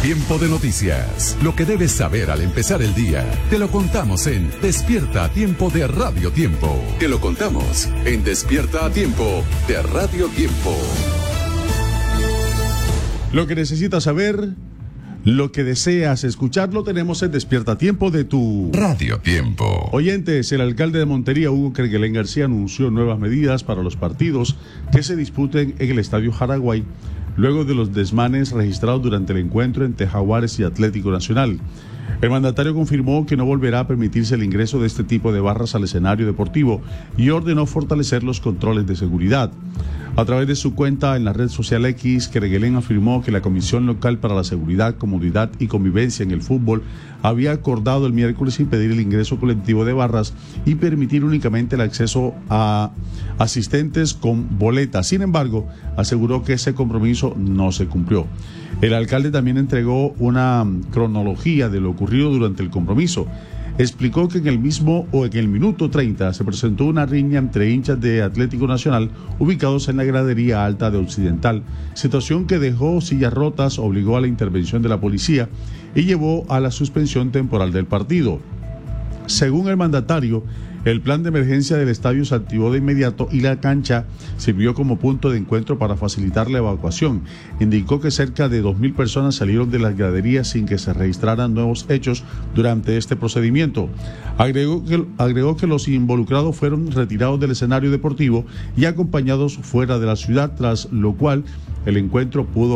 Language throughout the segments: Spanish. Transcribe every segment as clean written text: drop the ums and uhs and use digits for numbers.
Tiempo de noticias. Lo que debes saber al empezar el día. Te lo contamos en Despierta a Tiempo de Radio Tiempo. Te lo contamos en Despierta a Tiempo de Radio Tiempo. Lo que necesitas saber, lo que deseas escuchar, lo tenemos en Despierta a Tiempo de tu Radio Tiempo. Oyentes, el alcalde de Montería, Hugo Kerguelen García, anunció nuevas medidas para los partidos que se disputen en el Estadio Jaraguay, luego de los desmanes registrados durante el encuentro entre Jaguares y Atlético Nacional. El mandatario confirmó que no volverá a permitirse el ingreso de este tipo de barras al escenario deportivo y ordenó fortalecer los controles de seguridad. A través de su cuenta en la red social X, Kerguelen afirmó que la Comisión Local para la Seguridad, Comodidad y Convivencia en el Fútbol había acordado el miércoles impedir el ingreso colectivo de barras y permitir únicamente el acceso a asistentes con boletas. Sin embargo, aseguró que ese compromiso no se cumplió. El alcalde también entregó una cronología de lo ocurrido durante el compromiso. Explicó que en el minuto 30 se presentó una riña entre hinchas de Atlético Nacional ubicados en la gradería alta de Occidental, situación que dejó sillas rotas, obligó a la intervención de la policía y llevó a la suspensión temporal del partido. Según el mandatario, el plan de emergencia del estadio se activó de inmediato y la cancha sirvió como punto de encuentro para facilitar la evacuación. Indicó que cerca de 2.000 personas salieron de las graderías sin que se registraran nuevos hechos durante este procedimiento. Agregó que los involucrados fueron retirados del escenario deportivo y acompañados fuera de la ciudad, tras lo cual el encuentro pudo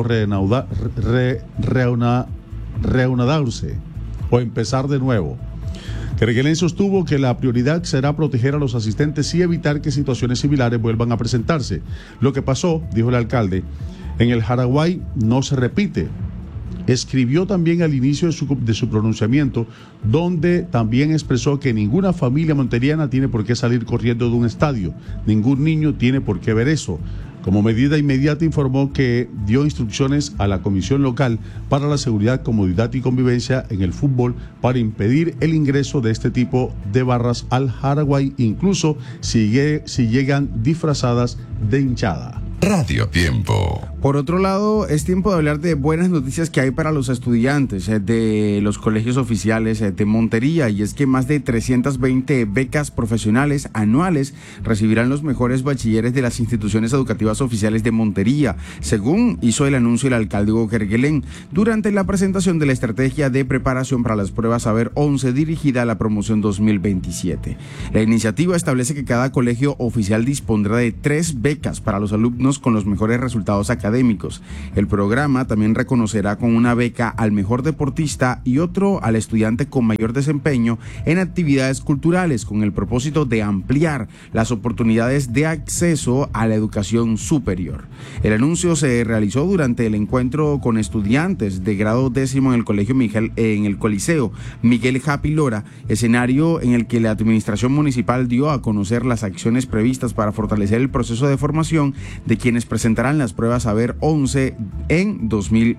reanudarse o empezar de nuevo. Kerguelen sostuvo que la prioridad será proteger a los asistentes y evitar que situaciones similares vuelvan a presentarse. Lo que pasó, dijo el alcalde, en el Jaraguay no se repite. Escribió también al inicio de su pronunciamiento, donde también expresó que ninguna familia monteriana tiene por qué salir corriendo de un estadio. Ningún niño tiene por qué ver eso. Como medida inmediata informó que dio instrucciones a la Comisión Local para la Seguridad, Comodidad y Convivencia en el Fútbol para impedir el ingreso de este tipo de barras al Jaraguay, incluso si llegan disfrazadas de hinchada. Radio Tiempo. Por otro lado, es tiempo de hablar de buenas noticias que hay para los estudiantes de los colegios oficiales de Montería, y es que más de 320 becas profesionales anuales recibirán los mejores bachilleres de las instituciones educativas oficiales de Montería, según hizo el anuncio el alcalde Hugo Kerguelen durante la presentación de la estrategia de preparación para las pruebas Saber 11 dirigida a la promoción 2027. La iniciativa establece que cada colegio oficial dispondrá de 3 becas para los alumnos con los mejores resultados académicos. El programa también reconocerá con una beca al mejor deportista y otro al estudiante con mayor desempeño en actividades culturales, con el propósito de ampliar las oportunidades de acceso a la educación superior. El anuncio se realizó durante el encuentro con estudiantes de grado 10º en el Coliseo Miguel Happy Lora, escenario en el que la administración municipal dio a conocer las acciones previstas para fortalecer el proceso de formación de quienes presentarán las pruebas Saber 11 en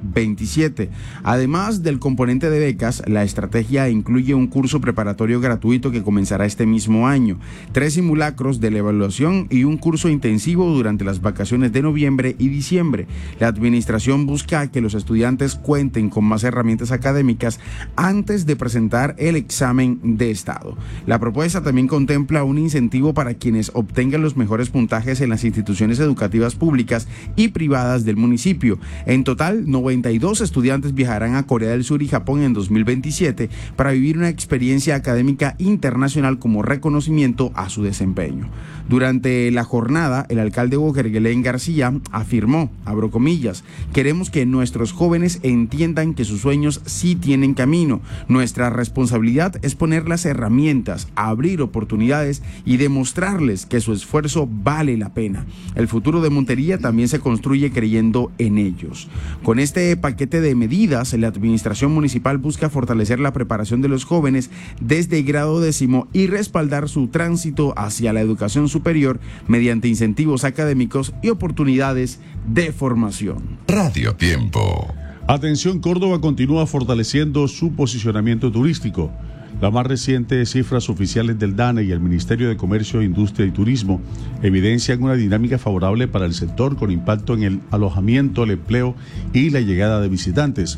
2027. Además del componente de becas, la estrategia incluye un curso preparatorio gratuito que comenzará este mismo año, 3 simulacros de la evaluación y un curso intensivo durante las vacaciones de noviembre y diciembre. La administración busca que los estudiantes cuenten con más herramientas académicas antes de presentar el examen de estado. La propuesta también contempla un incentivo para quienes obtengan los mejores puntajes en las instituciones educativas públicas y privadas del municipio. En total, 92 estudiantes viajarán a Corea del Sur y Japón en 2027 para vivir una experiencia académica internacional como reconocimiento a su desempeño. Durante la jornada, el alcalde Hugo Kerguelen García afirmó, abro comillas, queremos que nuestros jóvenes entiendan que sus sueños sí tienen camino. Nuestra responsabilidad es poner las herramientas, abrir oportunidades y demostrarles que su esfuerzo vale la pena. El futuro de Montería también se construye creyendo en ellos. Con este paquete de medidas, la administración municipal busca fortalecer la preparación de los jóvenes desde grado 10º y respaldar su tránsito hacia la educación superior mediante incentivos académicos y oportunidades de formación. Radio Tiempo. Atención, Córdoba continúa fortaleciendo su posicionamiento turístico. Las más recientes cifras oficiales del DANE y el Ministerio de Comercio, Industria y Turismo evidencian una dinámica favorable para el sector con impacto en el alojamiento, el empleo y la llegada de visitantes.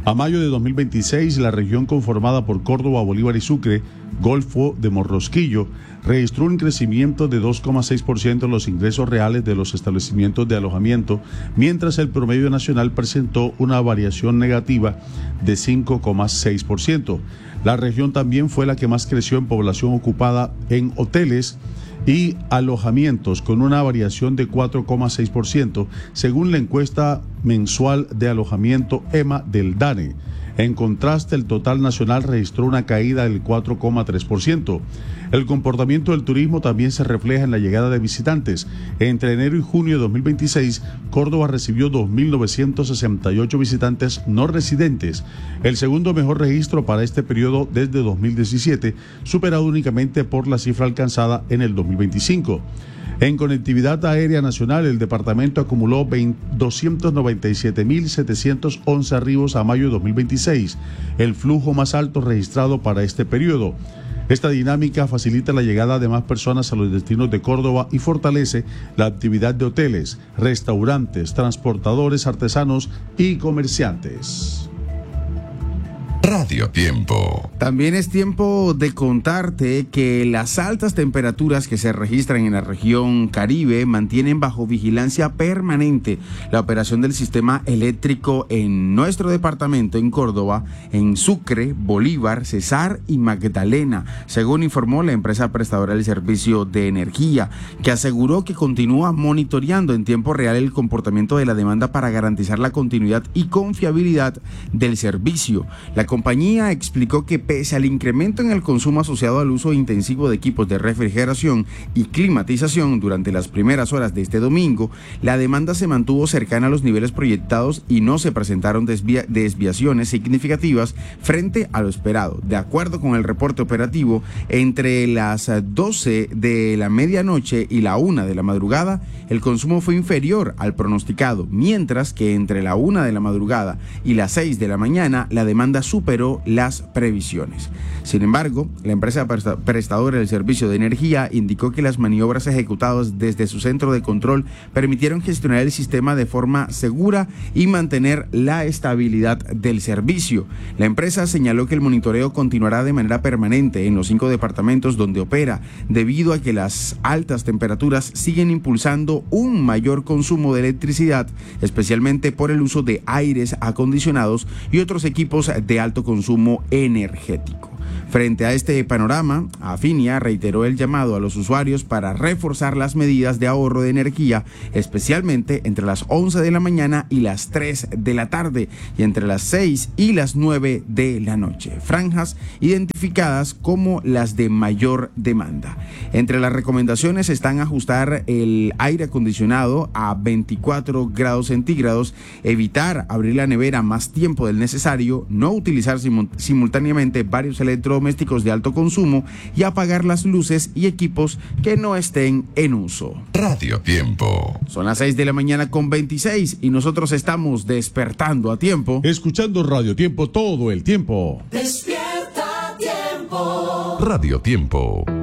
A mayo de 2026, la región conformada por Córdoba, Bolívar y Sucre, Golfo de Morrosquillo, registró un crecimiento de 2,6% en los ingresos reales de los establecimientos de alojamiento, mientras el promedio nacional presentó una variación negativa de 5,6%. La región también fue la que más creció en población ocupada en hoteles y alojamientos, con una variación de 4,6%, según la encuesta mensual de alojamiento EMA del DANE. En contraste, el total nacional registró una caída del 4,3%. El comportamiento del turismo también se refleja en la llegada de visitantes. Entre enero y junio de 2026, Córdoba recibió 2.968 visitantes no residentes, el segundo mejor registro para este periodo desde 2017, superado únicamente por la cifra alcanzada en el 2025. En conectividad aérea nacional, el departamento acumuló 297.711 arribos a mayo de 2026, el flujo más alto registrado para este periodo. Esta dinámica facilita la llegada de más personas a los destinos de Córdoba y fortalece la actividad de hoteles, restaurantes, transportadores, artesanos y comerciantes. Radio Tiempo. También es tiempo de contarte que las altas temperaturas que se registran en la región Caribe mantienen bajo vigilancia permanente la operación del sistema eléctrico en nuestro departamento, en Córdoba, en Sucre, Bolívar, Cesar y Magdalena, según informó la empresa prestadora del servicio de energía, que aseguró que continúa monitoreando en tiempo real el comportamiento de la demanda para garantizar la continuidad y confiabilidad del servicio. La compañía explicó que pese al incremento en el consumo asociado al uso intensivo de equipos de refrigeración y climatización durante las primeras horas de este domingo, la demanda se mantuvo cercana a los niveles proyectados y no se presentaron desviaciones significativas frente a lo esperado. De acuerdo con el reporte operativo, entre las 12 de la medianoche y la 1 de la madrugada, el consumo fue inferior al pronosticado, mientras que entre la 1 de la madrugada y las 6 de la mañana, la demanda superó las previsiones. Sin embargo, la empresa prestadora del servicio de energía indicó que las maniobras ejecutadas desde su centro de control permitieron gestionar el sistema de forma segura y mantener la estabilidad del servicio. La empresa señaló que el monitoreo continuará de manera permanente en los 5 departamentos donde opera, debido a que las altas temperaturas siguen impulsando un mayor consumo de electricidad, especialmente por el uso de aires acondicionados y otros equipos de alto consumo energético. Frente a este panorama, Afinia reiteró el llamado a los usuarios para reforzar las medidas de ahorro de energía, especialmente entre las 11 de la mañana y las 3 de la tarde y entre las 6 y las 9 de la noche, franjas identificadas como las de mayor demanda. Entre las recomendaciones están ajustar el aire acondicionado a 24 grados centígrados, evitar abrir la nevera más tiempo del necesario, no utilizar simultáneamente varios electrodomésticos de alto consumo y apagar las luces y equipos que no estén en uso. Radio Tiempo. Son las 6 de la mañana con 26 y nosotros estamos despertando a tiempo. Escuchando Radio Tiempo todo el tiempo. Despierta a tiempo. Radio Tiempo.